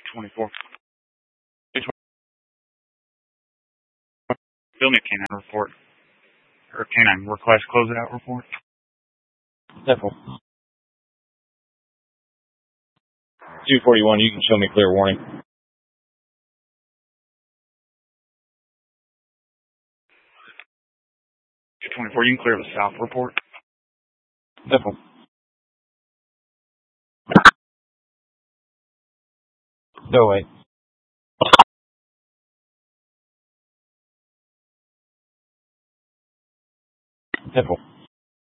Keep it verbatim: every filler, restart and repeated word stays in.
twenty-four. Still need canine report. Or canine request closeout report. Simple. two forty-one, you can show me clear warning. two twenty-four, you can clear the south report. Simple. Go away. Simple.